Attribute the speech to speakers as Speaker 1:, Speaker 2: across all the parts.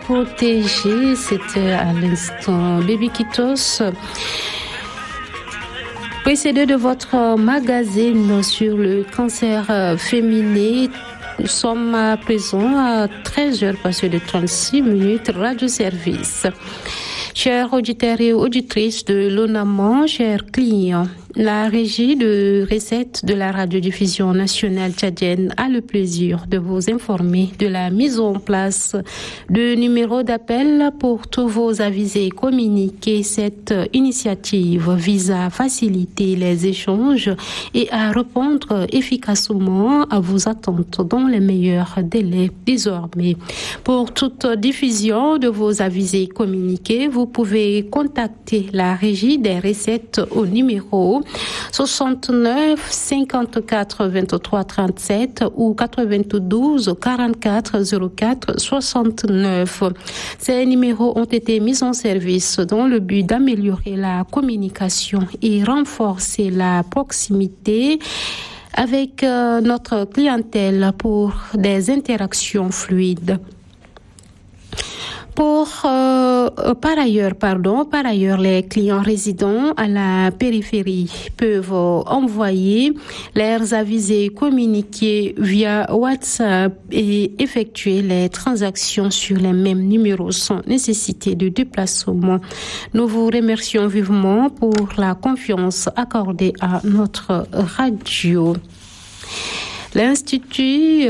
Speaker 1: protéger. C'était à l'instant Baby Kitos. Précédé de votre magazine sur le cancer féminin. Nous sommes à présent à 13h passé de 36 minutes, Radio Service. Chers auditeurs et auditrices de l'ONAMAN, chers clients, la régie de recettes de la radiodiffusion nationale tchadienne a le plaisir de vous informer de la mise en place de numéros d'appel pour tous vos avisés et communiqués. Cette initiative vise à faciliter les échanges et à répondre efficacement à vos attentes dans les meilleurs délais désormais. Pour toute diffusion de vos avisés et communiqués, vous pouvez contacter la régie des recettes au numéro 69 54 23 37 ou 92 44 04 69. Ces numéros ont été mis en service dans le but d'améliorer la communication et renforcer la proximité avec notre clientèle pour des interactions fluides. Par ailleurs, les clients résidant à la périphérie peuvent envoyer leurs avisés communiqués via WhatsApp et effectuer les transactions sur les mêmes numéros sans nécessité de déplacement. Nous vous remercions vivement pour la confiance accordée à notre radio. L'Institut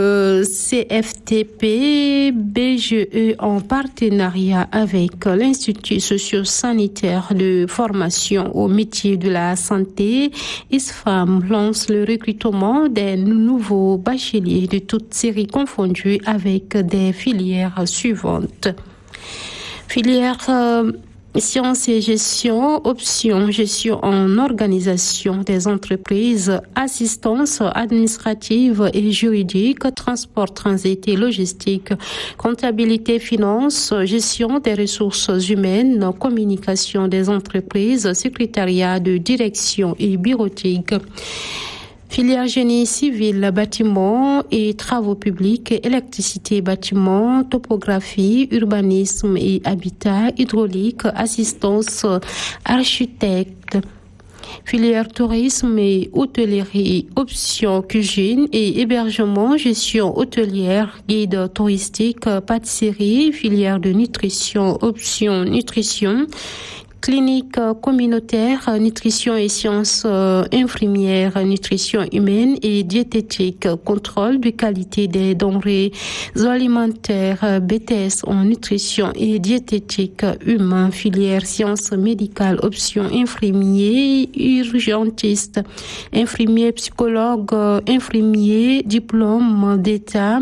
Speaker 1: CFTP BGE en partenariat avec l'Institut socio-sanitaire de formation au métier de la santé ISFAM lance le recrutement des nouveaux bacheliers de toutes séries confondues avec des filières suivantes. Filière Sciences et gestion, option gestion en organisation des entreprises, assistance administrative et juridique, transport, transit et logistique, comptabilité, finance, gestion des ressources humaines, communication des entreprises, secrétariat de direction et bureautique. Filière génie civil, bâtiment et travaux publics, électricité, bâtiment, topographie, urbanisme et habitat, hydraulique, assistance, architecte. Filière tourisme et hôtellerie, option cuisine et hébergement, gestion hôtelière, guide touristique, pâtisserie, filière de nutrition, option nutrition, clinique communautaire, nutrition et sciences infirmières, nutrition humaine et diététique, contrôle de qualité des denrées alimentaires, BTS en nutrition et diététique humain, filière sciences médicales, option infirmier, urgentiste, infirmier, psychologue, infirmier, diplôme d'État,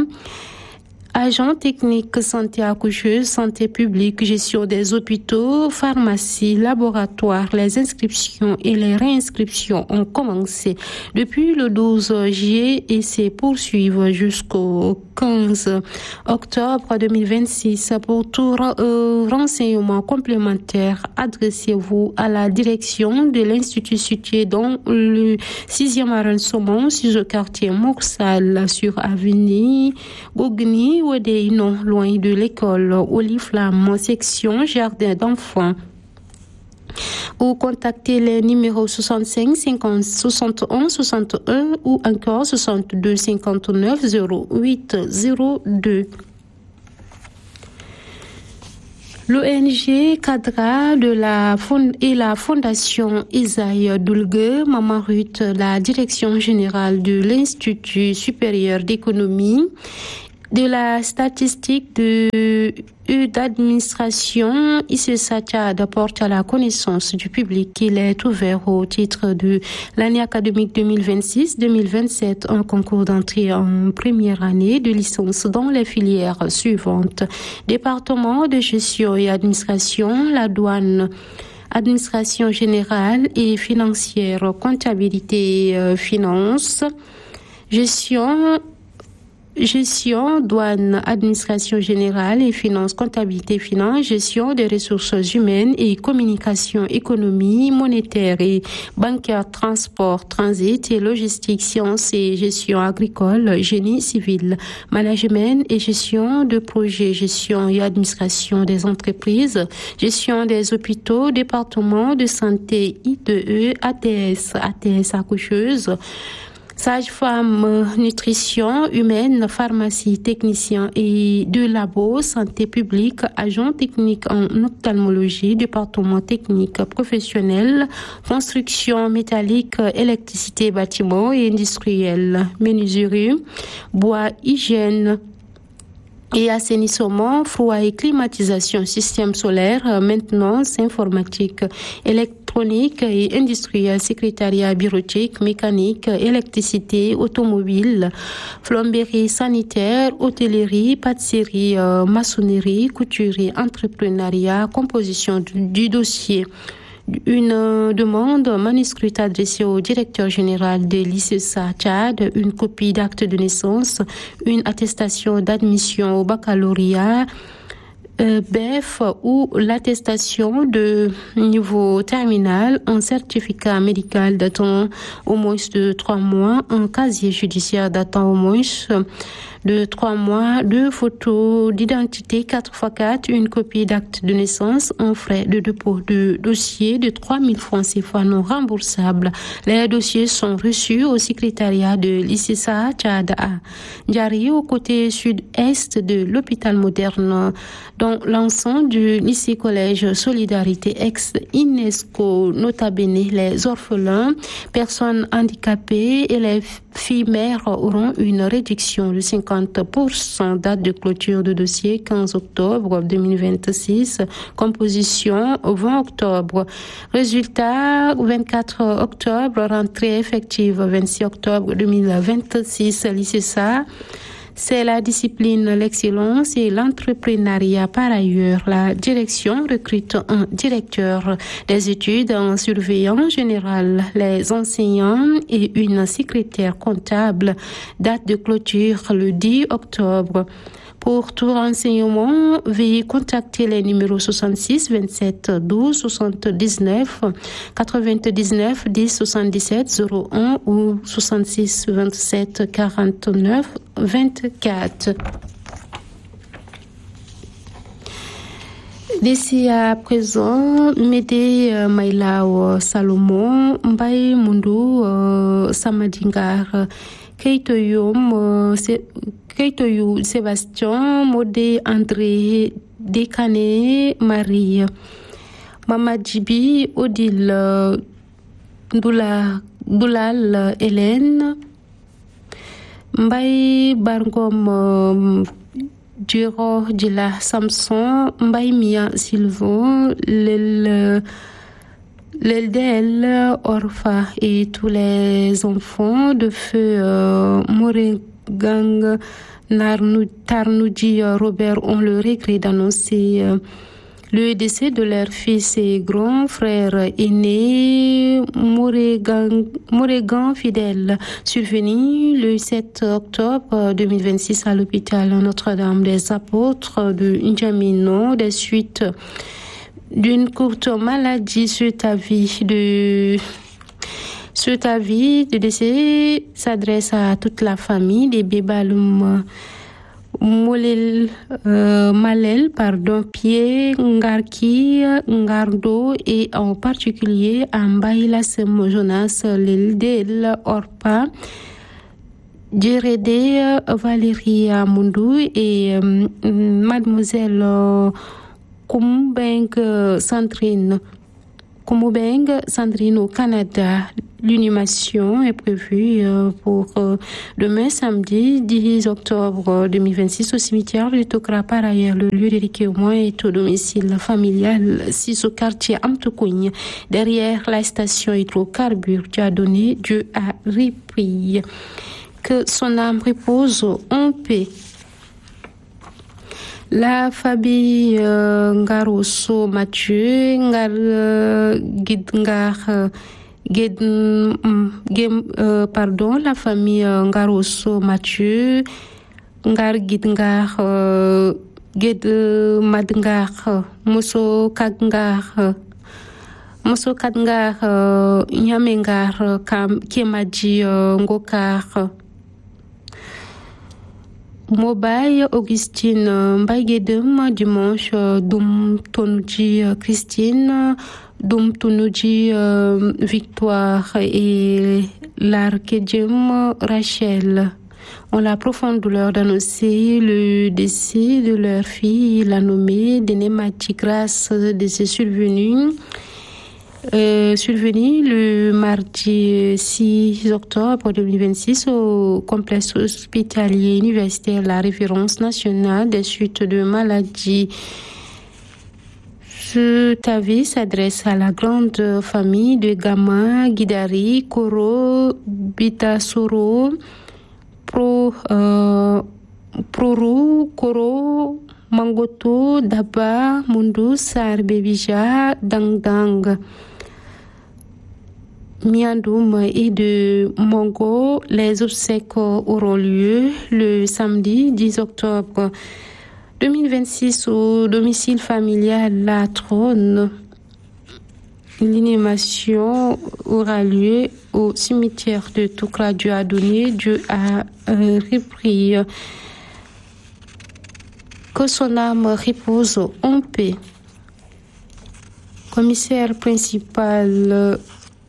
Speaker 1: agent technique, santé accoucheuse, santé publique, gestion des hôpitaux, pharmacie, laboratoire. Les inscriptions et les réinscriptions ont commencé depuis le 12 juillet et se poursuivent jusqu'au 15 octobre 2026. Pour tout renseignement complémentaire, adressez-vous à la direction de l'Institut situé dans le 6e arrondissement, sur le quartier Moksal, sur avenue Gogni, non loin de l'école Oliflamme, section jardin d'enfants. Ou contactez les numéros 65 50 61 61 ou encore 62 59 08 02. L'ONG Cadra et la Fondation Isaïe Doulgue, Maman Ruth, la direction générale de l'Institut supérieur d'économie, de la statistique d'administration, ICESA Tchad apporte à la connaissance du public qu'il est ouvert au titre de l'année académique 2026-2027 un concours d'entrée en première année de licence dans les filières suivantes: département de gestion et administration, la douane, administration générale et financière, comptabilité, finance, gestion gestion, douane, administration générale et finances, comptabilité, finance, gestion des ressources humaines et communication, économie, monétaire et bancaire, transport, transit et logistique, sciences et gestion agricole, génie civil, management et gestion de projets, gestion et administration des entreprises, gestion des hôpitaux, département de santé, IDE, ATS accoucheuse, sage-femme, nutrition humaine, pharmacie, technicien et de labo, santé publique, agent technique en ophtalmologie, département technique professionnel, construction métallique, électricité, bâtiment et industriel, menuiserie, bois, hygiène et assainissement, froid et climatisation, système solaire, maintenance, informatique, électronique et industriel, secrétariat bureautique, mécanique, électricité, automobile, plomberie sanitaire, hôtellerie, pâtisserie, maçonnerie, couturerie, entrepreneuriat, composition du dossier. Une demande manuscrite adressée au directeur général de l'ICESA Tchad, une copie d'acte de naissance, une attestation d'admission au baccalauréat, BEF ou l'attestation de niveau terminal, un certificat médical datant au moins de 3 mois, un casier judiciaire datant au moins de 3 mois, 2 photos d'identité 4x4, une copie d'acte de naissance, un frais de dépôt de dossier de 3 000 francs CFA non remboursables. Les dossiers sont reçus au secrétariat de l'ICESA Tchad à Ndiari, au côté sud-est de l'hôpital moderne, dans l'ensemble du lycée-collège Solidarité ex-UNESCO, nota bene les orphelins, personnes handicapées et les filles mères auront une réduction de 50%. Date de clôture de dossier 15 octobre 2026. Composition 20 octobre. Résultat 24 octobre. Rentrée effective 26 octobre 2026. l'ICESA. C'est la discipline, l'excellence et l'entrepreneuriat. Par ailleurs, la direction recrute un directeur des études, un surveillant général, les enseignants et une secrétaire comptable. Date de clôture le 10 octobre. Pour tout renseignement, veuillez contacter les numéros 66 27 12 79 99 10 77 01 ou 66 27 49 24. D'ici à présent, Médé Maïlao Salomon, Mbaye Mundu Samadingar, Keitoyom, Keitoyou Sébastien, Modé André, Décané Marie, Mamadjibi, Odile, Doulal Hélène, Mbaye Bargom, Duro Dila Samson, Mbaye Mia Sylvain, L'Eldel, Orpha et tous les enfants de feu Moregang, Tarnoudi, Robert ont le regret d'annoncer le décès de leur fils et grand frère aîné Moregan Fidèle, survenu le 7 octobre 2026 à l'hôpital Notre-Dame des Apôtres de N'Djamena des suites d'une courte maladie. Cet avis de décès s'adresse à toute la famille des Bébaloum Malel, Pierre, Ngarki, Ngardo et en particulier à Mbaïlasem Jonas, L'Eldel, Orpa, Djeredé, Valérie Amundou et Mademoiselle Kumubeng Sandrine au Canada. L'inhumation est prévue pour demain samedi 10 octobre 2026 au cimetière du Tokra. Par ailleurs, le lieu dédié au moins est au domicile familial 6 au quartier Amtokougne, derrière la station hydrocarbure. Dieu a donné, Dieu a repris. Que son âme repose en paix. La famille Ngaroso Mathieu, la famille Ngaroso Mathieu, ngar gid ngar ged mad ngar moso kag ngar nyame ngar kemaji ngokar Mobay Augustine Mbaygedem dimanche Dum Tonuji Christine Dum Tonuji Victoire et l'Archédium Rachel ont la profonde douleur d'annoncer le décès de leur fille, la nommée Denemati grâce de ses survenus le mardi 6 octobre 2026 au complexe hospitalier universitaire La Référence nationale des suites de maladies. Cet avis s'adresse à la grande famille de Gama, Guidari, Koro, Bitasoro, Proru, Koro, Mangoto, Daba, Mundu, Sar, Bebija, Dangdang, Miandoum et de Mongo. Les obsèques auront lieu le samedi 10 octobre 2026 au domicile familial La Trône. L'inhumation aura lieu au cimetière de Toukra. Dieu a donné, Dieu a repris. Que son âme repose en paix. Commissaire principal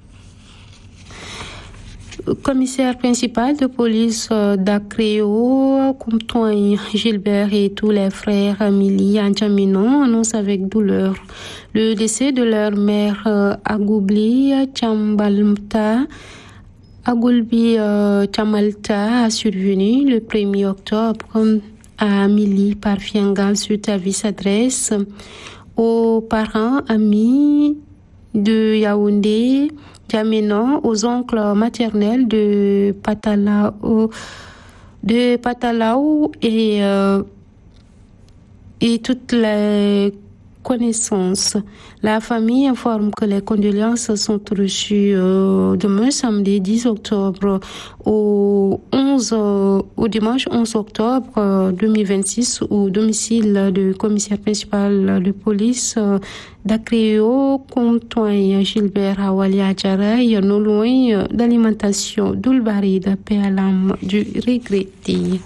Speaker 1: de police d'Acréo, Comtoin Gilbert et tous les frères Amélie Anjaminon annoncent avec douleur le décès de leur mère Agoubli Chambalta. Agoulbi Chamalta a survenu le 1er octobre à Amélie par Fiangal. Cet avis s'adresse aux parents, amis de Yaoundé, Djamena, aux oncles maternels de Patalaou et toutes les connaissances. La famille informe que les condoléances sont reçues demain samedi 10 octobre au dimanche 11 octobre 2026 au domicile du commissaire principal de police d'Acréo, Comtoin Gilbert Awali Adjaraï, non loin d'alimentation d'Ulbaride, paix à l'âme du regretté.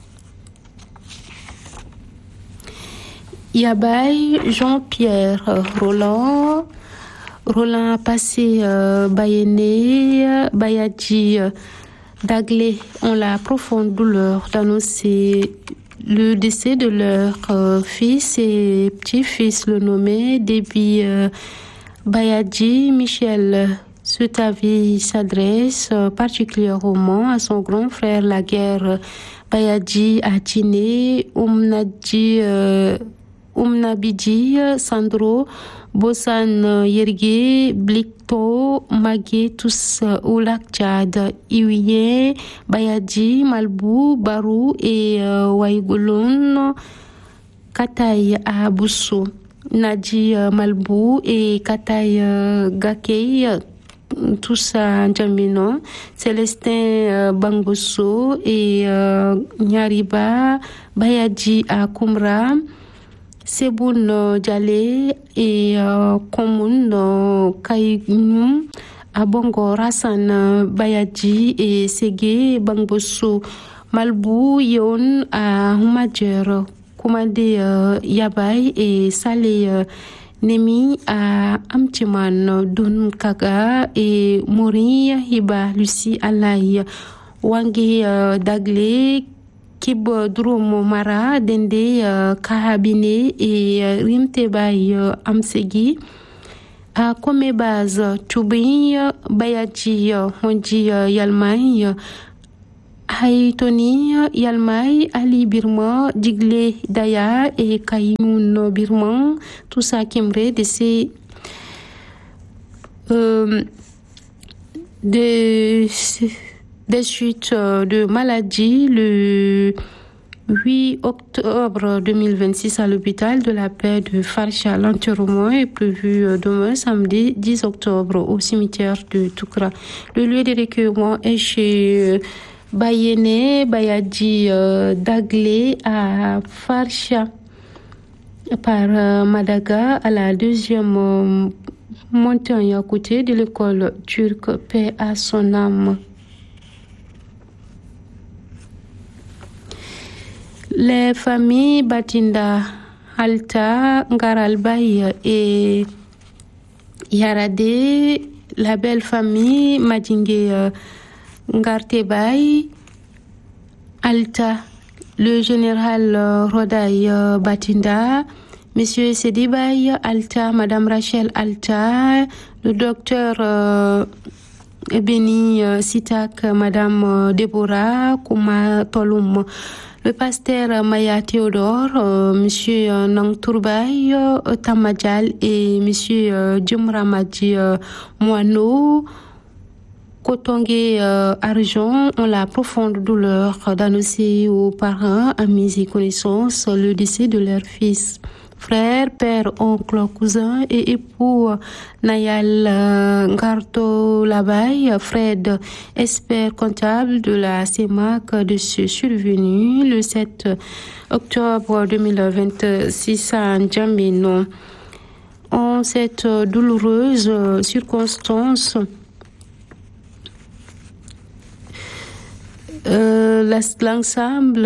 Speaker 1: Yabay Jean-Pierre Roland Passé Bayene Bayadji Daglé ont la profonde douleur d'annoncer le décès de leur fils et petit-fils, le nommé Déby Bayadji Michel. Cet avis s'adresse particulièrement à son grand frère Laguerre Bayadji Atine Umnabidji Sandro Bossan Yerge Blikto Magé tous au lac Tchad, Iouye Bayadji Malbou Barou et Waïgouloun Kataï à Boussou, Nadji Malbou et Kataï Gakei tous à N'Djamena, Célestin Bangosso et Nyariba Bayadji à Koumra, Seboun Djalé et Komoun Kaïnoum à Bongo, Rassan Bayadji et Ségué Bangosso, Malbou Yon à Humadjer, Koumade Yabay et Salé Nemi à Amtiman, Dun Kaga et Mori Hiba Lucie Alaï, Wangi Daglé, Kib Drum Mara, Dende Kahabine et Rimtebay Amsegi, à Komebaz Tchoubin Bayadji Honji Yalmay, Haïtoni Yalmay, Ali Birma, Diglé Daya et Kaïmoun Birman, tout ça qui aimerait des suites de maladies le 8 octobre 2026 à l'hôpital de la paix de Farsha. L'enterrement est prévu demain samedi 10 octobre au cimetière de Toukra. Le lieu de recueillement est chez Bayene Bayadji Daglé à Farsha par Madaga à la deuxième montagne à côté de l'école turque, paix à son âme. Les familles Batinda, Alta, Ngaralbaï et Yarade, la belle famille Madingue Ngartebaï, Alta, le général Rodaï Batinda, Monsieur Sedibaï Alta, Madame Rachel Alta, le docteur Beni Sitak, Madame Deborah Kouma Toloum, le pasteur Maya Théodore, Monsieur Nang Turbaï Tamadjal et Monsieur Djumramadji Moineau, Kotongé Argent ont la profonde douleur d'annoncer aux parents, amis et connaissances le décès de leur fils. Frère, père, oncle, cousin et époux Nayal Ngarto Labaye, Fred, expert comptable de la CEMAC de ce survenu le 7 octobre 2026 à N'Djamena. En cette douloureuse circonstance, l'ensemble,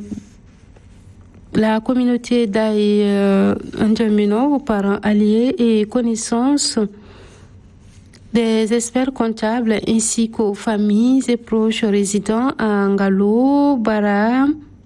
Speaker 1: la communauté d'Aïe N'Djamena, aux parents alliés et connaissances des experts comptables ainsi qu'aux familles et proches résidents à Ngalo, Bara.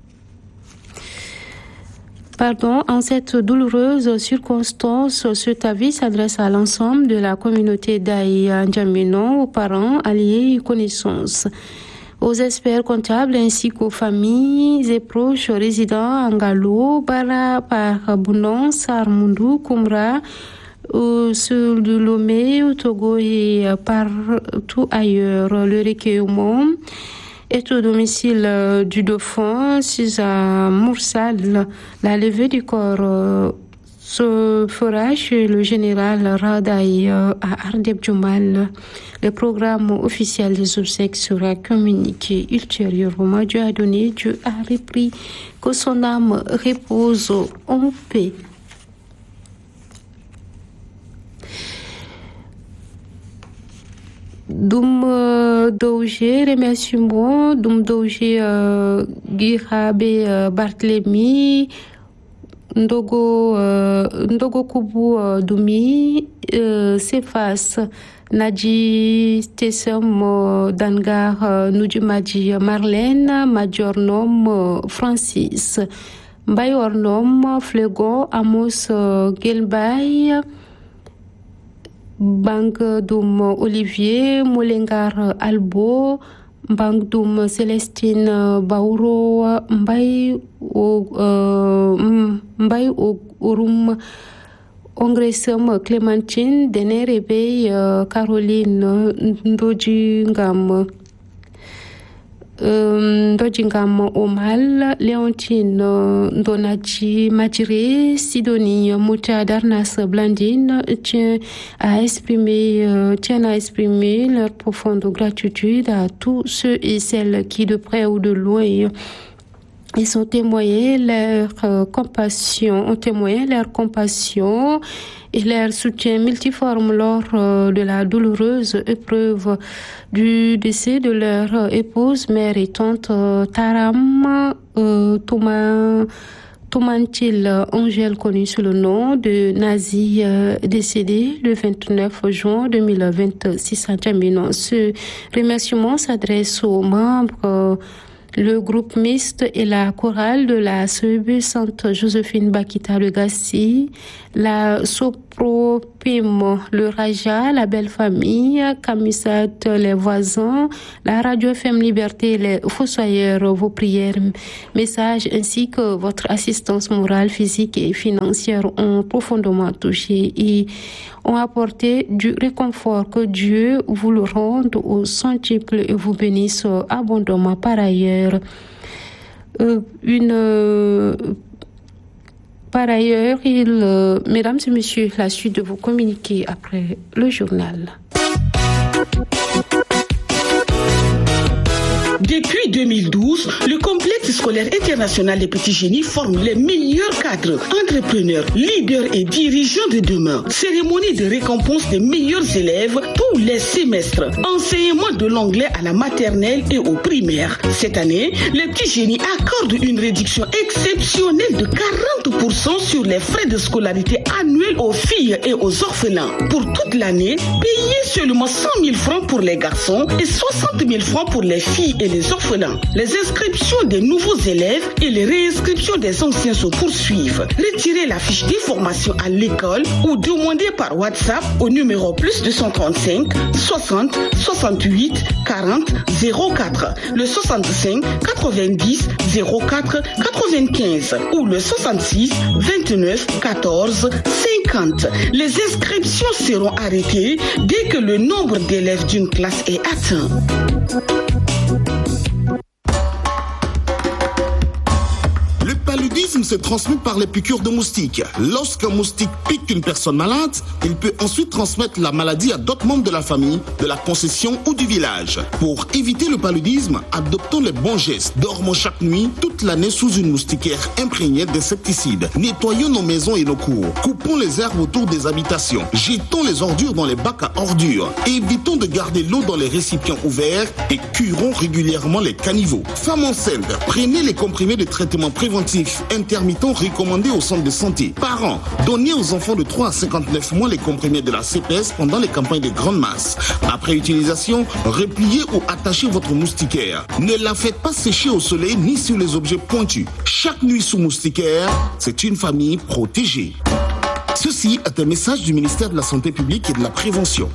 Speaker 1: En cette douloureuse circonstance, cet avis s'adresse à l'ensemble de la communauté d'Aïe N'Djamena, aux parents alliés et connaissances, aux experts comptables ainsi qu'aux familles et proches résidant à Ngalo, Bara, par Bounon, Sarmundu, Koumra, sur le Lomé, au Togo et partout ailleurs. Le recueillement est au domicile du dauphin, à Moursal. La levée du corps se fera chez le général Radaï à Ardeb Djoumal. Le programme officiel des obsèques sera communiqué ultérieurement. Dieu a donné, Dieu a repris, que son âme repose en paix. Doum Doge, remerciements, Doum Doge Girabe Barthélemy, Ndogo Kubu Doumi, Sefas, Nadji Tessem Dangar, Nudjumadji Marlène, Majornom Francis, Mbayornom Flego, Amos Gelbay, Bank Doum Olivier, Molengar Albo, Bank Doum Célestine Bauro, Mbay Urum, Ongresem Clémentine, Denerebe Caroline Ndojingam, Omal, Léontine Ndonadji Madjire, Sidonie Mouta Darnas Blandine tient à exprimer leur profonde gratitude à tous ceux et celles qui, de près ou de loin, ils ont témoigné leur compassion et leur soutien multiforme lors de la douloureuse épreuve du décès de leur épouse, mère et tante Taram Toumantil Angèle, connue sous le nom de Nazi, décédée le 29 juin 2026 à N'Djamena. Ce remerciement s'adresse aux membres, le groupe mixte et la chorale de la CEB Sainte Joséphine Bakita de Gassi, la Sopropim, le Raja, la Belle Famille, Kamisat, les voisins, la Radio FM Liberté, les Fossoyeurs, vos prières, messages ainsi que votre assistance morale, physique et financière ont profondément touché et ont apporté du réconfort. Que Dieu vous le rende au centuple et vous bénisse abondamment. Par ailleurs, mesdames et messieurs, la suite de vos communiqués après le journal.
Speaker 2: Depuis 2012, le complexe scolaire international des Petits Génies forme les meilleurs cadres, entrepreneurs, leaders et dirigeants de demain. Cérémonie de récompense des meilleurs élèves tous les semestres. Enseignement de l'anglais à la maternelle et au primaire. Cette année, les Petits Génies accordent une réduction exceptionnelle de 40% sur les frais de scolarité annuels aux filles et aux orphelins. Pour toute l'année, payez seulement 100 000 francs pour les garçons et 60 000 francs pour les filles et les orphelins. Les inscriptions des nouveaux élèves et les réinscriptions des anciens se poursuivent. Retirez la fiche d'information à l'école ou demandez par WhatsApp au numéro +235 60 68 40 04, le 65 90 04 95 ou le 66 29 14 50. Les inscriptions seront arrêtées dès que le nombre d'élèves d'une classe est atteint.
Speaker 3: Le paludisme se transmet par les piqûres de moustiques. Lorsqu'un moustique pique une personne malade, il peut ensuite transmettre la maladie à d'autres membres de la famille, de la concession ou du village. Pour éviter le paludisme, adoptons les bons gestes. Dormons chaque nuit, toute l'année sous une moustiquaire imprégnée d'insecticides. Nettoyons nos maisons et nos cours. Coupons les herbes autour des habitations. Jetons les ordures dans les bacs à ordures. Évitons de garder l'eau dans les récipients ouverts et curons régulièrement les caniveaux. Femmes enceintes, prenez les comprimés de traitement préventif intermittents recommandés au centre de santé. Parents, donnez aux enfants de 3 à 59 mois les comprimés de la CPS pendant les campagnes de grande masse. Après utilisation, repliez ou attachez votre moustiquaire. Ne la faites pas sécher au soleil ni sur les objets pointus. Chaque nuit sous moustiquaire, c'est une famille protégée. Ceci est un message du ministère de la Santé publique et de la Prévention.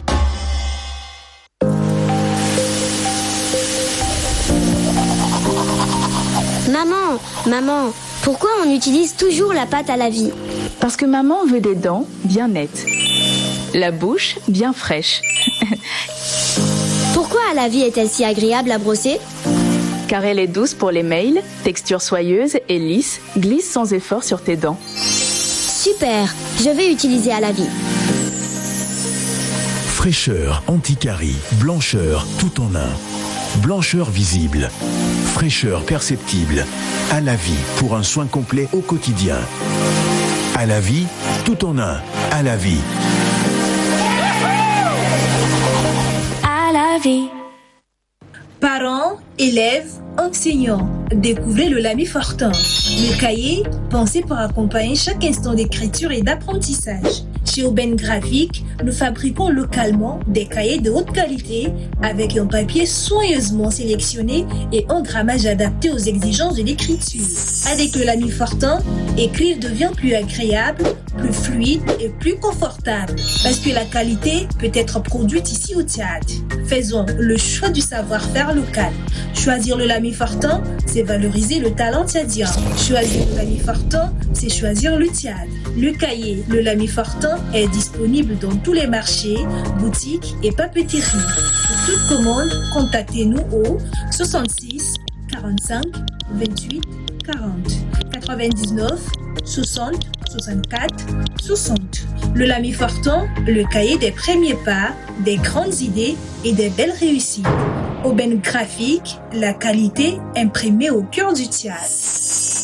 Speaker 4: Maman, pourquoi on utilise toujours la pâte à la vie?
Speaker 5: Parce que maman veut des dents bien nettes, la bouche bien fraîche.
Speaker 4: Pourquoi à la vie est-elle si agréable à brosser?
Speaker 5: Car elle est douce pour les mails, texture soyeuse et lisse, glisse sans effort sur tes dents.
Speaker 4: Super, je vais utiliser à la vie.
Speaker 6: Fraîcheur, anti-carie, blancheur, tout en un. Blancheur visible, fraîcheur perceptible. À la vie pour un soin complet au quotidien. À la vie, tout en un. À la vie.
Speaker 7: À la vie.
Speaker 8: Parents, élèves, enseignants, découvrez le Lamy Fortin. Le cahier pensé pour accompagner chaque instant d'écriture et d'apprentissage. Chez Aubaine Graphique, nous fabriquons localement des cahiers de haute qualité avec un papier soigneusement sélectionné et un grammage adapté aux exigences de l'écriture. Avec le Lamy Fortin, écrire devient plus agréable, plus fluide et plus confortable parce que la qualité peut être produite ici au Tchad. Faisons le choix du savoir-faire local. Choisir le Lamy Fortin, c'est valoriser le talent tchadien. Choisir le Lamy Fortin, c'est choisir le Tchad. Le cahier, le Lamy Fortin, est disponible dans tous les marchés, boutiques et papeteries. Pour toute commande, contactez-nous au 66 45 28 40 99 60 64 60. Le Lamy Fortin, le cahier des premiers pas, des grandes idées et des belles réussites. Aubaine Graphique, la qualité imprimée au cœur du Tchad.